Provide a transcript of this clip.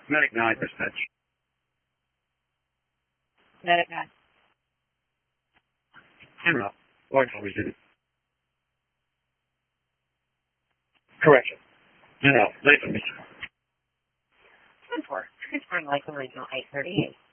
Medic 9, dispatch. Medic 9. Camera. Voice resume. Correction. No, Latham. 10-4. Transferring Latham Regional 838.